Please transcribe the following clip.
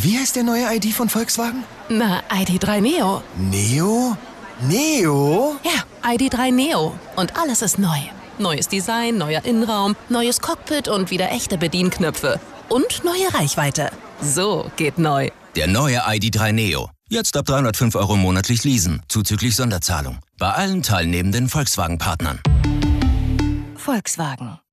Wie heißt der neue ID von Volkswagen? Na, ID.3 Neo. Neo? Neo? Ja, ID.3 Neo. Und alles ist neu. Neues Design, neuer Innenraum, neues Cockpit und wieder echte Bedienknöpfe. Und neue Reichweite. So geht neu. Der neue ID.3 Neo. Jetzt ab 305 € monatlich leasen, zuzüglich Sonderzahlung. Bei allen teilnehmenden Volkswagen-Partnern. Volkswagen.